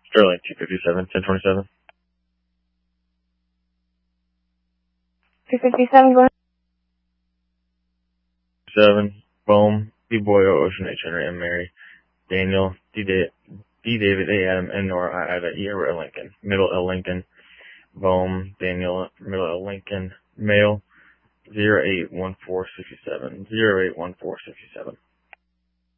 Sterling 257, 1027. 257, go ahead. 7, Bohm, B. Boyle, Ocean H. Henry, M. Mary, Daniel, D. David, A. Adam, N. Nora, I. Ida, E. L. Lincoln, middle L. Lincoln, Bohm, Daniel, middle L. Lincoln, male, 081467, 081467.